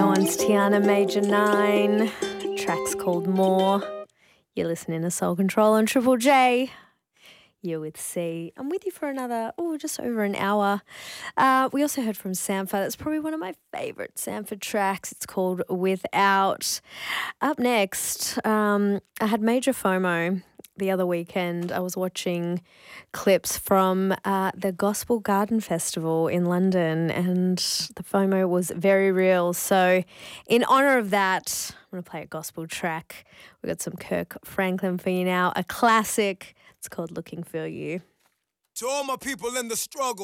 One's Tiana Major 9. Track's called More. You're listening to Soul Control on Triple J. You're with C. I'm with you for another, just over an hour. We also heard from Sampha. That's probably one of my favourite Sampha tracks. It's called Without. Up next, I had major FOMO the other weekend. I was watching clips from the Gospel Garden Festival in London, and the FOMO was very real. So in honour of that, I'm going to play a gospel track. We've got some Kirk Franklin for you now, a classic. It's called Looking for You. To all my people in the struggle,